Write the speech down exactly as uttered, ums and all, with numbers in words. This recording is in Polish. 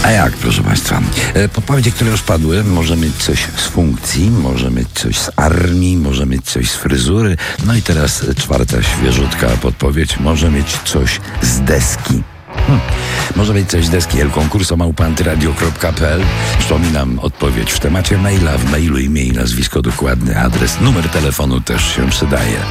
A jak, proszę Państwa? E, podpowiedzi, które już padły, może mieć coś z funkcji, może mieć coś z armii, może mieć coś z fryzury. No i teraz czwarta świeżutka podpowiedź, może mieć coś z deski. Hmm. Może być coś z deski El Concurso małpa antyradio kropka pe el. Przypominam, odpowiedź w temacie maila, w mailu imię i nazwisko, dokładny adres, numer telefonu też się przydaje.